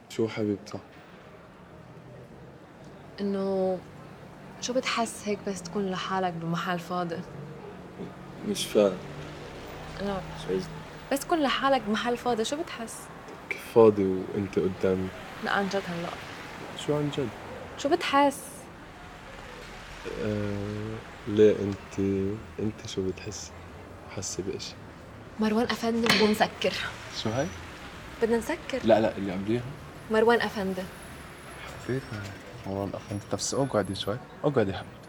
شو حبيبتي؟ إنه شو بتحس هيك بس تكون لحالك بمحل فاضي؟ مش فاهم. لا، شو قصدك؟ بس تكون لحالك بمحل فاضي شو بتحس؟ كيف فاضي وانت قدامي؟ لأ عن جد هلأ شو عن جد؟ شو بتحس؟ ليه انت شو بتحسي؟ حاسة بإشي؟ مروان أفندي بدنا نسكر. شو هاي؟ بدنا نسكر. لا لا، اللي قبليها مروان أفندي. حبيتها. مروان أخ، انت بس اقعدي شوي، اقعدي حبيبتي.